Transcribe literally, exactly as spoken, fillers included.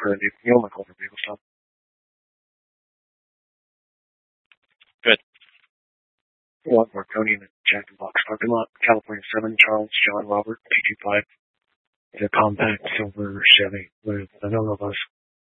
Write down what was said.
current vehicle. You know my Culver vehicle stuff. Good. One Marconi in the Jack in the Box parking lot. California seven, Charles John Robert, two two five. It's a compact silver Chevy with a no-no bus.